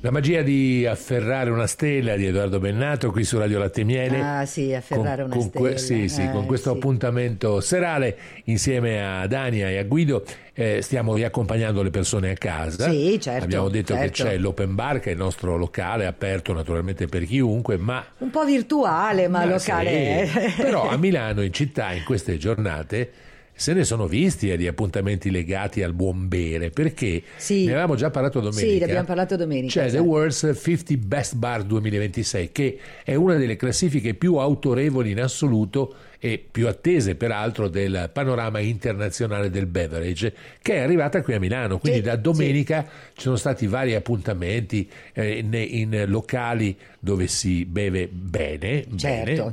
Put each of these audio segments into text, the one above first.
La magia di afferrare una stella di Edoardo Bennato qui su Radio Latte e Miele. Ah sì, afferrare una stella. Con questo appuntamento serale insieme a Dania e a Guido stiamo riaccompagnando le persone a casa. Sì, certo. Abbiamo detto certo. che c'è l'open bar, che è il nostro locale aperto naturalmente per chiunque, ma un po' virtuale, ma locale. Sì. Però a Milano, in città, in queste giornate se ne sono visti di appuntamenti legati al buon bere, perché ne avevamo già parlato domenica. Sì, ne abbiamo parlato domenica. C'è The World's 50 Best Bar 2026, che è una delle classifiche più autorevoli in assoluto e più attese peraltro del panorama internazionale del beverage, che è arrivata qui a Milano. Quindi da domenica ci sono stati vari appuntamenti in locali dove si beve bene. Certo.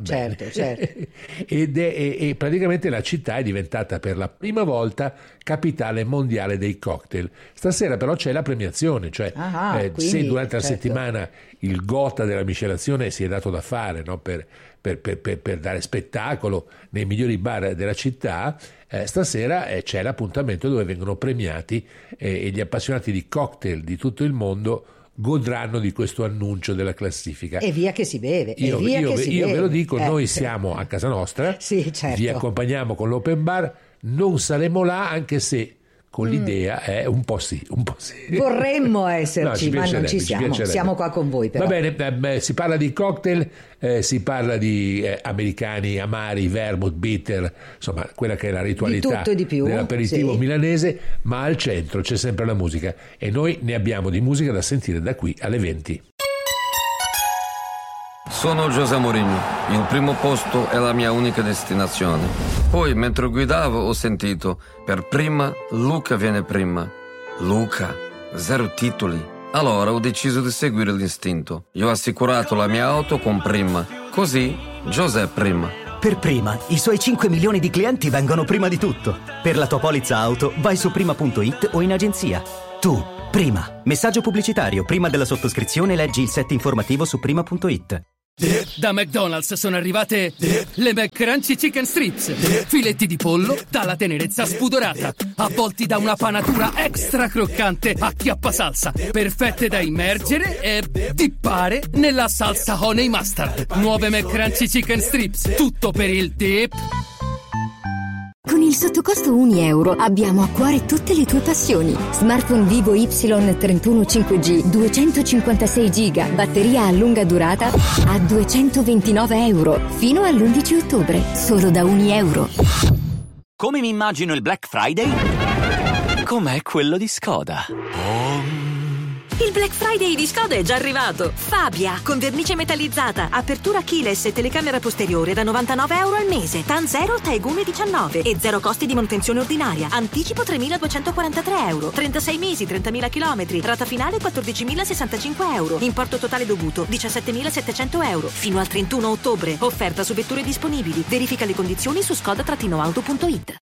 E praticamente la città è diventata per la prima volta capitale mondiale dei cocktail. Stasera però c'è la premiazione, cioè quindi, se durante la settimana il gotha della miscelazione si è dato da fare, no? per dare spettacolo nei migliori bar della città, stasera c'è l'appuntamento dove vengono premiati e gli appassionati di cocktail di tutto il mondo godranno di questo annuncio della classifica. E via che si beve. Io ve lo dico, noi siamo a casa nostra, sì, certo. Vi accompagniamo con l'open bar, non saremo là, anche se con l'idea un po' sì. Vorremmo esserci, no, ma non ci siamo. Siamo qua con voi però. Va bene, si parla di cocktail, si parla di americani amari, vermouth, bitter, insomma quella che è la ritualità di tutto e di più, dell'aperitivo milanese, ma al centro c'è sempre la musica e noi ne abbiamo di musica da sentire da qui alle 20. Sono José Mourinho, il primo posto è la mia unica destinazione. Poi, mentre guidavo, ho sentito, per prima, Luca viene prima. Luca, 0 titoli. Allora ho deciso di seguire l'istinto. Io ho assicurato la mia auto con Prima. Così, José prima. Per Prima, i suoi 5 milioni di clienti vengono prima di tutto. Per la tua polizza auto, vai su prima.it o in agenzia. Tu, Prima. Messaggio pubblicitario. Prima della sottoscrizione leggi il set informativo su prima.it. Da McDonald's sono arrivate le McCrunchy Chicken Strips, filetti di pollo dalla tenerezza spudorata, avvolti da una panatura extra croccante a chiappasalsa, perfette da immergere e dippare nella salsa honey mustard. Nuove McCrunchy Chicken Strips, tutto per il dip. Con il sottocosto €1 abbiamo a cuore tutte le tue passioni. Smartphone Vivo Y31 5G, 256 GB, batteria a lunga durata a €229, fino all'11 ottobre, solo da €1. Come mi immagino il Black Friday? Com'è quello di Skoda. Il Black Friday di Skoda è già arrivato. Fabia, con vernice metallizzata, apertura keyless e telecamera posteriore da €99 al mese. TAN 0, Taegune 19 e 0 costi di manutenzione ordinaria. Anticipo €3.243. 36 mesi, 30.000 chilometri. Rata finale €14.065. Importo totale dovuto €17.700. Fino al 31 ottobre. Offerta su vetture disponibili. Verifica le condizioni su skoda-auto.it.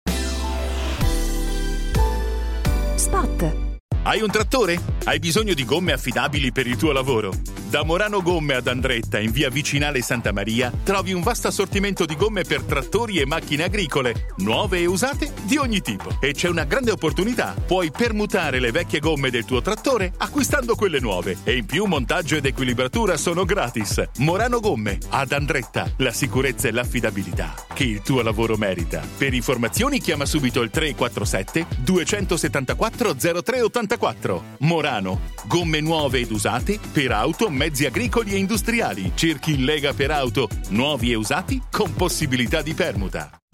Spot. Hai un trattore? Hai bisogno di gomme affidabili per il tuo lavoro? Da Morano Gomme ad Andretta, in via Vicinale Santa Maria, trovi un vasto assortimento di gomme per trattori e macchine agricole, nuove e usate di ogni tipo. E c'è una grande opportunità: puoi permutare le vecchie gomme del tuo trattore acquistando quelle nuove. E in più montaggio ed equilibratura sono gratis. Morano Gomme ad Andretta, la sicurezza e l'affidabilità che il tuo lavoro merita. Per informazioni chiama subito il 347 274 0384. Morano, gomme nuove ed usate per auto, mezzi agricoli e industriali. Cerchi in Lega per auto, nuovi e usati con possibilità di permuta.